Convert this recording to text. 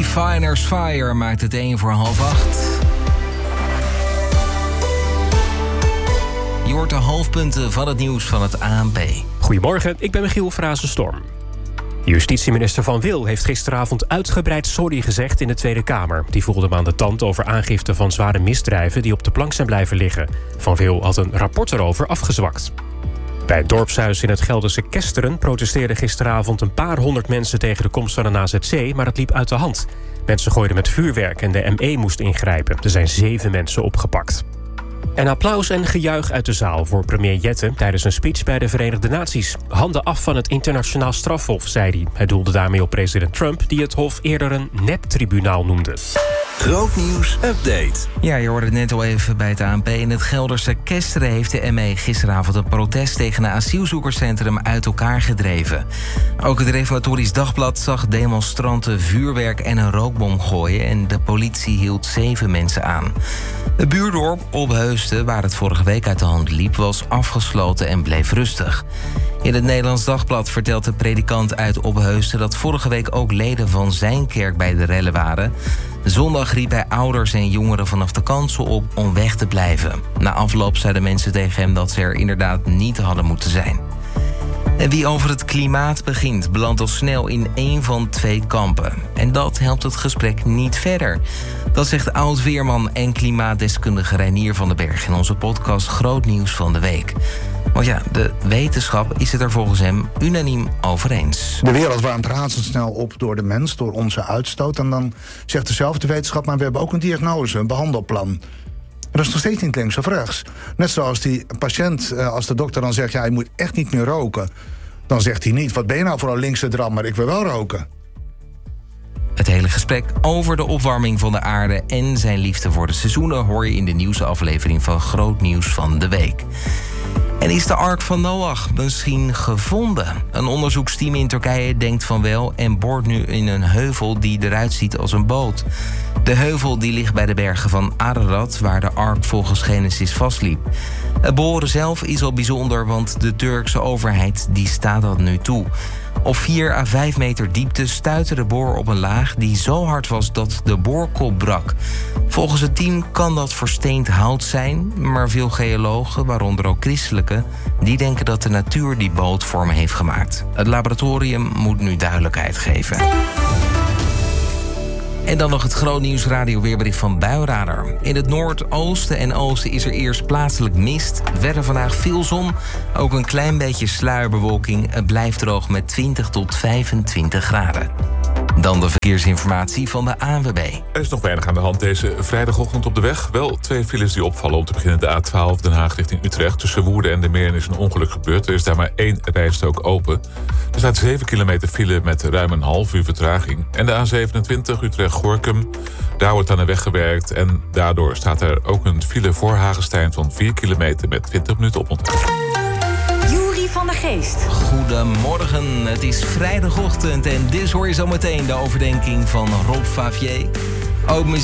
Refiner's Fire maakt het 7:45. Je hoort de hoofdpunten van het nieuws van het ANP. Goedemorgen, ik ben Michiel Frazenstorm. Justitieminister Van Wil heeft gisteravond uitgebreid sorry gezegd in de Tweede Kamer. Die voelde hem aan de tand over aangifte van zware misdrijven die op de plank zijn blijven liggen. Van Wil had een rapport erover afgezwakt. Bij het dorpshuis in het Gelderse Kesteren protesteerden gisteravond een paar honderd mensen tegen de komst van een AZC, maar het liep uit de hand. Mensen gooiden met vuurwerk en de ME moest ingrijpen. Er zijn 7 mensen opgepakt. En applaus en gejuich uit de zaal voor premier Jette tijdens een speech bij de Verenigde Naties. Handen af van het internationaal strafhof, zei hij. Hij doelde daarmee op president Trump, die het hof eerder een neptribunaal noemde. Grootnieuws update. Ja, je hoorde het net al even bij het ANP. In het Gelderse Kesteren heeft de ME gisteravond een protest tegen een asielzoekerscentrum uit elkaar gedreven. Ook het Reformatorisch Dagblad zag demonstranten vuurwerk en een rookbom gooien en de politie hield 7 mensen aan. Het buurdorp Opheusden, waar het vorige week uit de hand liep, was afgesloten en bleef rustig. In het Nederlands Dagblad vertelt de predikant uit Opheusden dat vorige week ook leden van zijn kerk bij de rellen waren. Zondag riep hij ouders en jongeren vanaf de kansel op om weg te blijven. Na afloop zeiden mensen tegen hem dat ze er inderdaad niet hadden moeten zijn. En wie over het klimaat begint, belandt al snel in 1 van 2 kampen. En dat helpt het gesprek niet verder. Dat zegt oud-weerman en klimaatdeskundige Reinier van den Berg in onze podcast Grootnieuws van de Week. Want ja, de wetenschap is het er volgens hem unaniem over eens. De wereld warmt razendsnel op door de mens, door onze uitstoot. En dan zegt dezelfde wetenschap, maar we hebben ook een diagnose, een behandelplan. Maar dat is nog steeds niet links of rechts. Net zoals die patiënt, als de dokter dan zegt, ja, je moet echt niet meer roken. Dan zegt hij niet, wat ben je nou voor een linkse dram, maar ik wil wel roken. Het hele gesprek over de opwarming van de aarde en zijn liefde voor de seizoenen hoor je in de nieuwsaflevering van Grootnieuws van de Week. En is de Ark van Noach misschien gevonden? Een onderzoeksteam in Turkije denkt van wel en boort nu in een heuvel die eruit ziet als een boot. De heuvel die ligt bij de bergen van Ararat, waar de Ark volgens Genesis vastliep. Het boren zelf is al bijzonder, want de Turkse overheid die staat dat nu toe. Op 4 à 5 meter diepte stuitte de boor op een laag die zo hard was dat de boorkop brak. Volgens het team kan dat versteend hout zijn, maar veel geologen, waaronder ook christelijke, die denken dat de natuur die boot vorm heeft gemaakt. Het laboratorium moet nu duidelijkheid geven. En dan nog het Grootnieuws radio weerbericht van Buiradar. In het noordoosten en oosten is er eerst plaatselijk mist. Verder vandaag veel zon, ook een klein beetje sluierbewolking. Het blijft droog met 20 tot 25 graden. Dan de verkeersinformatie van de ANWB. Er is nog weinig aan de hand deze vrijdagochtend op de weg. Wel 2 files die opvallen. Om te beginnen de A12 Den Haag richting Utrecht. Tussen Woerden en de Meern is een ongeluk gebeurd. Er is daar maar 1 rijstrook open. Er staat 7 kilometer file met ruim een half uur vertraging. En de A27 Utrecht-Gorkum. Daar wordt aan de weg gewerkt. En daardoor staat er ook een file voor Hagestein van 4 kilometer met 20 minuten oponthoud. Van de Geest. Goedemorgen, het is vrijdagochtend en dus hoor je zo meteen de overdenking van Rob Favier. Ook muziek